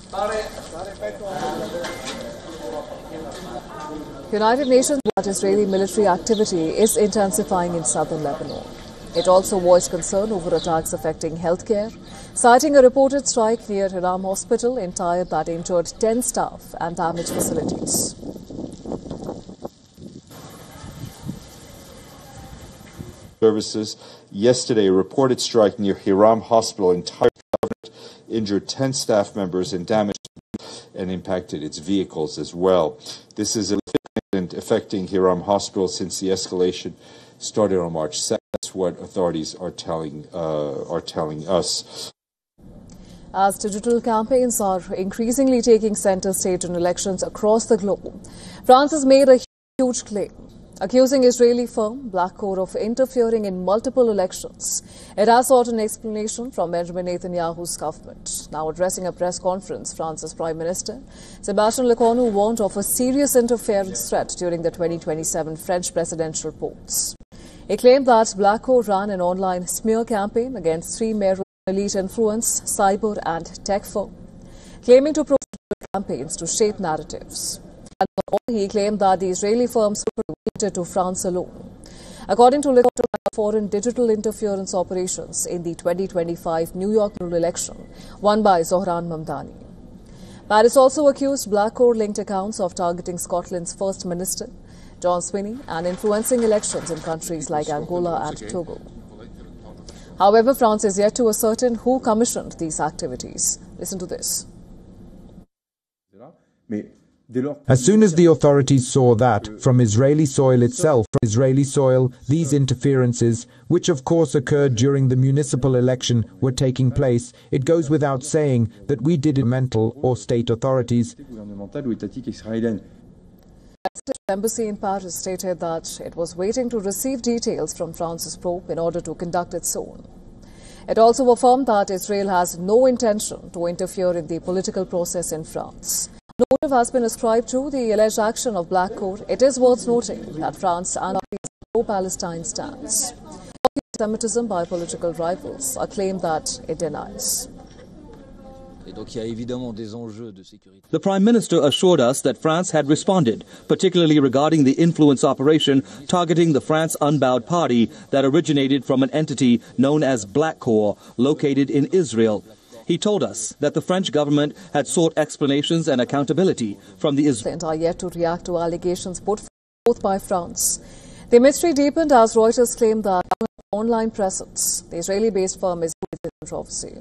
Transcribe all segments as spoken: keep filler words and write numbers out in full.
United Nations that Israeli military activity is intensifying in southern Lebanon. It also voiced concern over attacks affecting healthcare, citing a reported strike near Hiram Hospital in Tyre that injured ten staff and damaged facilities. Services yesterday, a reported strike near Hiram Hospital in Tyre injured ten staff members and damaged and impacted its vehicles as well. This is a incident affecting Hiram Hospital since the escalation started on March second. That's what authorities are telling uh, are telling us. As digital campaigns are increasingly taking center stage in elections across the globe, France has made a huge claim, accusing Israeli firm Blackcore of interfering in multiple elections. It has sought an explanation from Benjamin Netanyahu's government. Now addressing a press conference, France's Prime Minister Sébastien Lecornu warned of a serious interference threat during the twenty twenty-seven French presidential polls. He claimed that Blackcore ran an online smear campaign against three major elite influence, cyber and tech firm, claiming to promote campaigns to shape narratives. And he claimed that the Israeli firms were related to France alone. According to Lecornu, foreign digital interference operations in the twenty twenty-five New York general election, won by Zohran Mamdani. Paris also accused Blackcore-linked accounts of targeting Scotland's First Minister, John Swinney, and influencing elections in countries like Angola and Togo. However, France is yet to ascertain who commissioned these activities. Listen to this. As soon as the authorities saw that, from Israeli soil itself, from Israeli soil, these interferences, which of course occurred during the municipal election, were taking place, it goes without saying that we did mental or state authorities. The embassy in Paris stated that it was waiting to receive details from France's probe in order to conduct its own. It also affirmed that Israel has no intention to interfere in the political process in France. No motive has been ascribed to the alleged action of Blackcore. It is worth noting that France and pro-Palestine stance. Anti-Semitism by political rivals, a claim that it denies. The Prime Minister assured us that France had responded, particularly regarding the influence operation targeting the France Unbowed Party that originated from an entity known as Blackcore, located in Israel. He told us that the French government had sought explanations and accountability from the Israelis. Are yet to react to allegations put forth by France. The mystery deepened as Reuters claimed that online presence, the Israeli-based firm, is with controversy.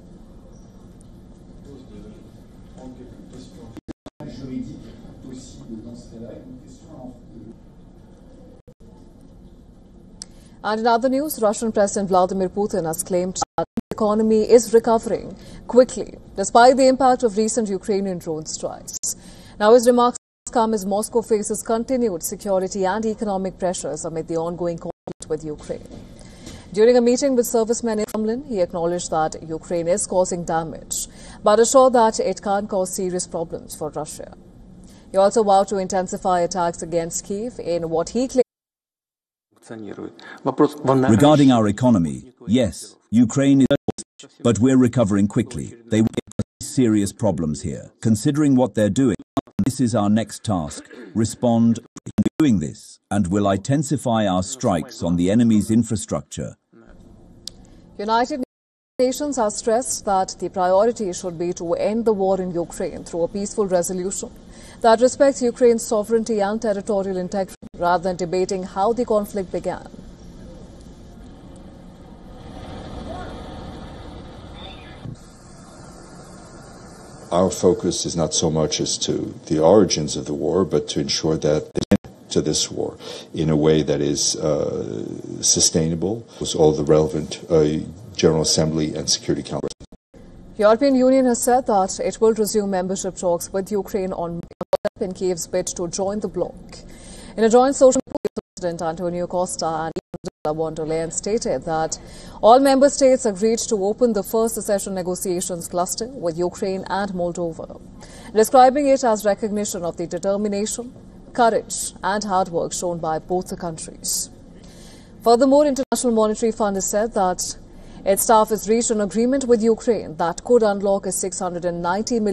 And in other news, Russian President Vladimir Putin has claimed that the economy is recovering quickly, despite the impact of recent Ukrainian drone strikes. Now his remarks come as Moscow faces continued security and economic pressures amid the ongoing conflict with Ukraine. During a meeting with servicemen in Kremlin, he acknowledged that Ukraine is causing damage, but assured that it can't cause serious problems for Russia. He also vowed to intensify attacks against Kyiv in what he claimed. Regarding our economy, yes, Ukraine is, but we're recovering quickly. They will have serious problems here. Considering what they're doing, this is our next task. Respond in doing this, and will intensify our strikes on the enemy's infrastructure. United Nations has stressed that the priority should be to end the war in Ukraine through a peaceful resolution that respects Ukraine's sovereignty and territorial integrity, rather than debating how the conflict began. Our focus is not so much as to the origins of the war, but to ensure that the end to this war in a way that is uh, sustainable with all the relevant uh, General Assembly and Security Council. The European Union has said that it will resume membership talks with Ukraine on in Kyiv's bid to join the bloc. In a joint social media, President Antonio Costa and Ursula von der Leyen stated that all member states agreed to open the first accession negotiations cluster with Ukraine and Moldova, describing it as recognition of the determination, courage and hard work shown by both the countries. Furthermore, International Monetary Fund has said that its staff has reached an agreement with Ukraine that could unlock a six hundred ninety million